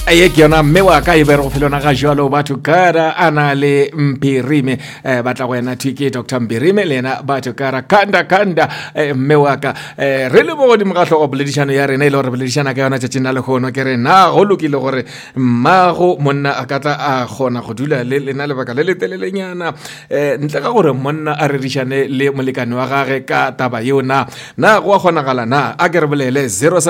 ye ke yona mme wa ka e bere go felona ga jalo batho kara ana le Mpirime batla go ena thike Dr. Mpirime le ena batho kara kanda mme wa ka re le bo di mgatlho go boledišano ya rena ile gore boledišana ka yona tšatšina le gono ke re na go lokile gore mmago monna a ka tla a gona go dula le lena lebaka le le telelenyana ntle ka gore monna a rerišane le molekane wa gage ka taba yeo na go a kgonagala na a ke re bolele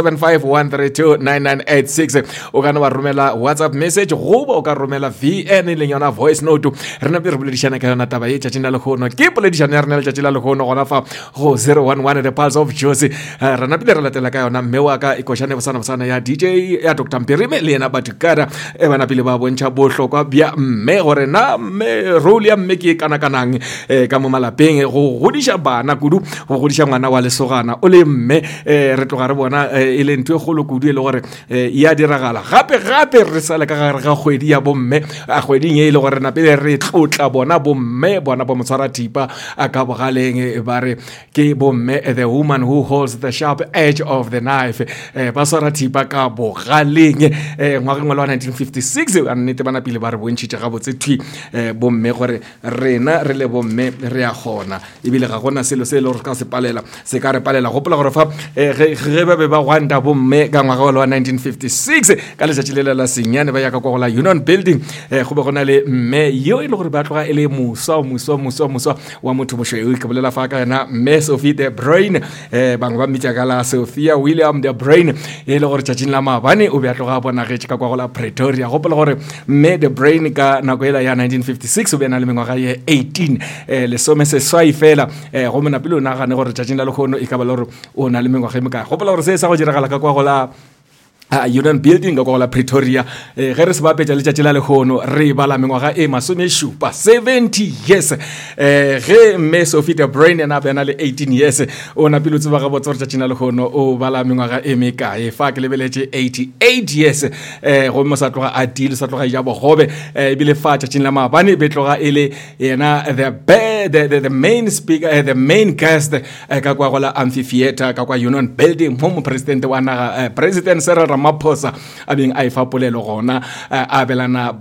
0751329986 o kana wa romela WhatsApp message goba o ka romela VN le yona voice note rena pe re boledišana ka yona taba ye tšatšina le gono ke boledišana ya rena le tšatšina le gono gona fa go 011 the pulse of Josie rena pele re latela ka yona mme wa ka e košane bosana ya DJ ya Dr. Mpirime le yena batukara e bana pele ba bontšha bohlokwa bja mme gore na mme role ya mme ke kana-kanang ka mo malapeng go godiša bana kudu go godiša ngwana wa lesogana o le mme re tloga re bona e le ntho e kgolo kudu e le gore ya diragala gape re sale ka gare ga kgwedi ya bomme a kgweding e le gore na pele re tlotla bona bomme bona bo motshwara thipa a ka bogaleng ba re ke bomme the woman who holds the sharp edge of the knife ba swara thipa ka bogaleng ngwageng wa 1956 a nnete bana pele ba re bontšhitše gabotse thwi bomme gore rena re le bomme re a gona ebile ga gona selo se le gore ka se ka re palela gopola gore fa ge ba be ba gwanta bomme ka ngwaga wa 1956 ka letšatši le la senyane ba ya ka kwa go la Union Building go be go na le mme yo e le gore ba tloga e le muswa wa motho mošweu ke bolela fa ka yena mme Sophie de Bruyne bangwe ba mmitša ka la Sophia William de Bruyne e le gore tšatšing la maabane o be a tloga bonagetše ka kwa go la Pretoria gopola gore mme de Bruyne ka nako ela ya 1956 o be na le mengwaga ye 18 lesome seswai fela go mona pele o nagane gore tšatšing la lekgono e ka ba le gore o na le mengwaga e mekae gopola gore se sa go diragala ka kwa go la Union Building ka kwa la Pretoria ge re se bapetša letšatši la lekgono re bala mengwaga e masomešupa 70 years ge mme Sophie de Bruyne ena bena le 18 years o napile o tseba gabotse gore tšatšing la lekgono o bala mengwaga e mekae fa ke lebeletše 88 years gomme sa tloga a deal sa tloga ja bogobe ebile fa tšatšing la maabane be tloga e le yena the main speaker the main guest ka kwa go la amphitheater ka kwa Union Building mo mopresidente wa naga president Cyril Ramaphosa a beng a efa polelo gona a belana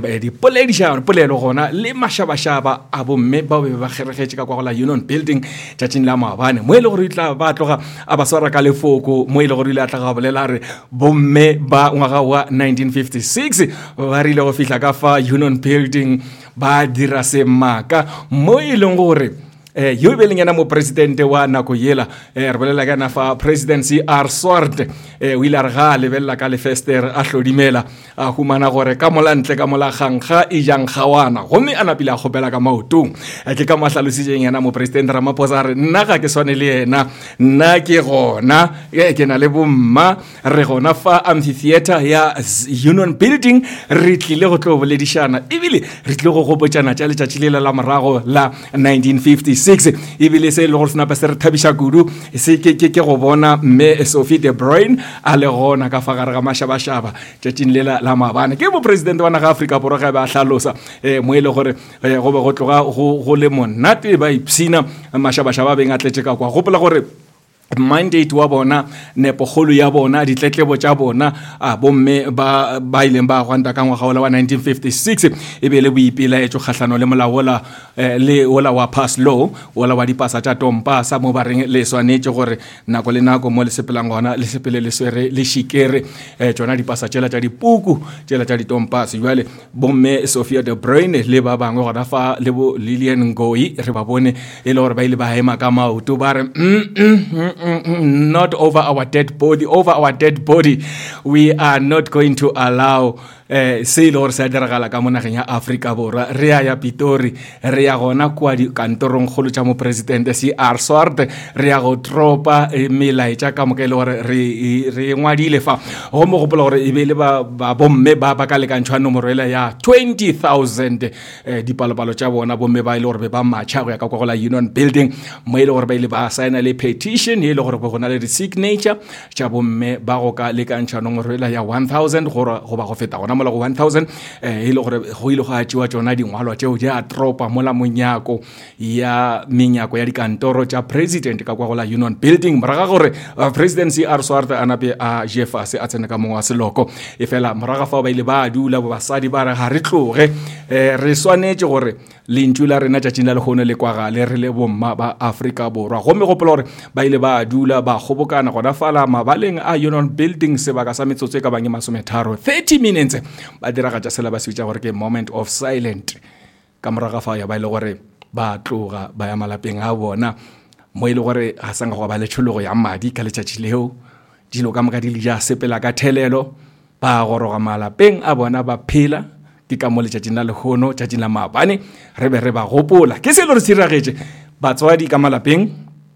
polelo gona le mashabashaba a bomme ba be ba kgeregetše ka kwa go la Union Building tšatšing la maabane mo e le gore itla ba tloga a ba swara ka lefoko mo e le gore ile a tla ga bolela re bomme ba ngwaga wa 1956 ba rile go fihla ka fa Union Building ba dira semaka mo e leng gore yo e beleng yena mo presidente wa nako yela re bolela ka na fa presidency R Swart o ile a re ga lebelela ka lefester a hlodimela a humana gore ka mola ntle ka mola gangga e jang gawana gomme a napile a gopela ka maotong ke ka mahlalositseng yena mo president Ramaphosa re nna ga ke swane le yena nna ke gona ke na le bomma re gona fa amphitheater ya Union Building re tlile go tlo boledišana ebile re tlile go gopotšana tša letšatši le la morago la 1956 ebile se le go sena pa se re thabiša kudu se ke go bona mme Sophie de Bruyne a le gona ka fa gare ga mashabashaba tšatšing le la maabane ke mo president wa naga Afrika Borwa ga ba hlalosa mo ile gore go be go tloga go le monate ba ipsina mashabashaba beng a tletše ka kwa gopola gore mandate wa bona nepogolo ya bona ditletlebo tša bona a bomme ba ileng ba gwanta ka ngwaga wa 1956 e be le boipelaetšo kgahlano le molao le ola wa pass law ola wa dipasa tša tompasa mo ba reng le swanetše gore nako le nako mo le sepelang gona le sepele le swere le šikere tšona dipasa tšela tša dipuku tšela tša ditompase jale bomme Sophia de Bruyne le ba bangwe gona fa le bo Lilian Ngoyi re ba bone e le gore ba ile ba hema ka maoto ba re not over our dead body we are not going to allow se ile gore se a diragala ka mo nageng ya Afrika Borwa re ya Pitori re ya gona kwa dikantorong kgolo tša mo presidente CR Swart re ya go tropa melaetša ka moka e le gore re ngwadile fa go mo gopola gore e be le ba bomme ba ka lekantšhwa nomoro ela ya 20,000 dipalopalo tša bona bomme ba ile gore be ba matšha go ya ka kwa go la Union Building mo ile gore ba ile ba signa le petition e le gore go na le di-signature tša bomme ba go ka lekantšhanong gore ela ya 1000 go ba go feta gona mola go 1000 e le gore go ile go a tšewa tšona dingwalwa tšeo di a tropa mola monyako ya menyako ya dikantoro tša president ka kwa go la Union Building moraga gore presidency a re swarte a nape a jefase a tsene ka mongwe wa seloko e fela moraga fa ba ile ba dula basadi ba re ga re tloge re swanetse gore lentšu la rena tšatšing la lekgono le kwagale re le bomma ba Afrika Borwa gomme gopola gore ba ile ba dula ba kgobokana gona fala mabaleng a Union Building sebaka sa metsotso e ka bang 30 minutes ba diragatša sela ba se bitša gore ke moment of silent ka moraga fa ya ba ile gore ba tloga ba ya malapeng a bona mo ile gore a sanga go ba le tšhologo ya madi ka letšatši leo dilo ka moka di le ja sepela ka thelelo ba goroga malapeng a bona ba phela ke ka mo letšatšing la lekgono tšatšing la maabane re be re ba gopola ke selo re siragetše batswadi ka malapeng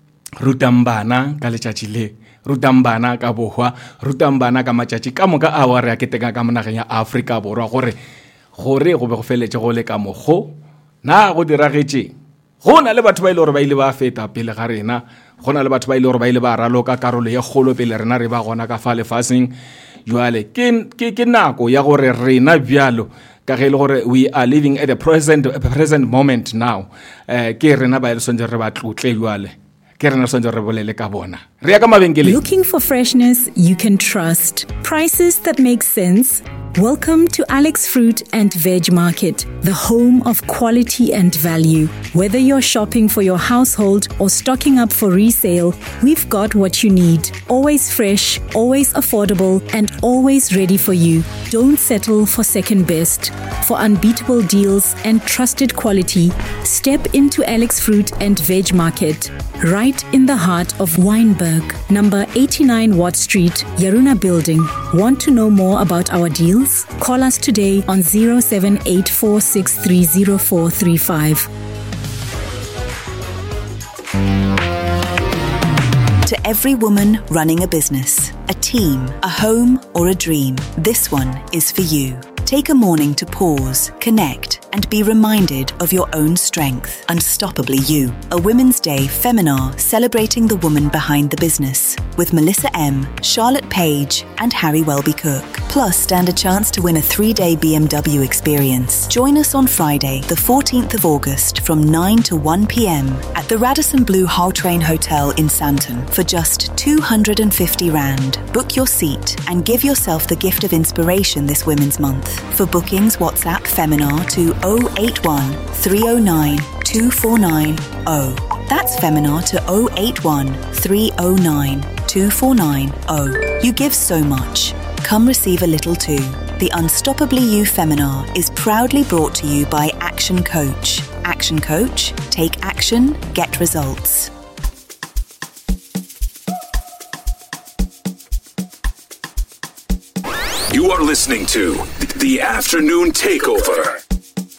rutang bana ka letšatši le rutang bana ka bohwa rutang bana ka matšatši ka moka a wa re a keteka ka monageng ya Afrika Borwa gore go be go feletše go le ka mokgo na go diragetše go na le batho ba ile gore ba ile ba feta pele ga rena go na le batho ba ile gore ba ile ba raloka karolo ye kgolo pele rena re ba gona ka fa lefaseng jwale ke nako ya gore rena bjalo ka ge le gore we are living at the present moment now ke rena ba ile sonje re ba tlotle jwale ke rena sonje re bolele ka bona re ya ka mabenkeleng. Looking for freshness you can trust, prices that make sense. Welcome to Alex Fruit and Veg Market, the home of quality and value. Whether you're shopping for your household or stocking up for resale, we've got what you need. Always fresh, always affordable, and always ready for you. Don't settle for second best. For unbeatable deals and trusted quality, step into Alex Fruit and Veg Market, right in the heart of Wynberg, number 89 Watt Street, Yaruna Building. Want to know more about our deals? Call us today on 0784630435. To every woman running a business, a team, a home, or a dream, this one is for you. Take a morning to pause, connect, and be reminded of your own strength. Unstoppably You, a Women's Day Feminar celebrating the woman behind the business with Melissa M, Charlotte Page, and Harry Welby Cook. Plus, stand a chance to win a 3-day BMW experience. Join us on Friday, the 14th of August from 9 to 1 p.m. at the Radisson Blu Hull Train Hotel in Sandton for just 250 Rand. Book your seat and give yourself the gift of inspiration this Women's Month. For bookings, WhatsApp Feminar to 081 309 2490. That's Feminar to 081 309 2490. You give so much. Come receive a little too. The Unstoppably You Feminar is proudly brought to you by Action Coach. Action Coach, take action, get results. You are listening to The Afternoon Takeover.